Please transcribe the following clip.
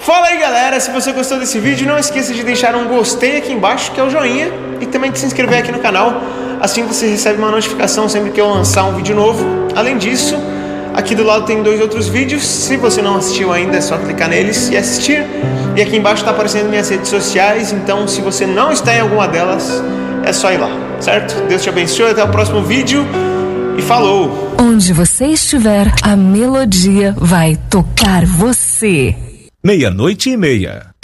Fala aí, galera, se você gostou desse vídeo, não esqueça de deixar um gostei aqui embaixo, que é o joinha, e também de se inscrever aqui no canal. Assim você recebe uma notificação sempre que eu lançar um vídeo novo. Além disso, aqui do lado tem 2 outros vídeos. Se você não assistiu ainda, é só clicar neles e assistir. E aqui embaixo está aparecendo minhas redes sociais, então se você não está em alguma delas, é só ir lá, certo? Deus te abençoe, até o próximo vídeo e falou! Onde você estiver, a melodia vai tocar você. 00:30.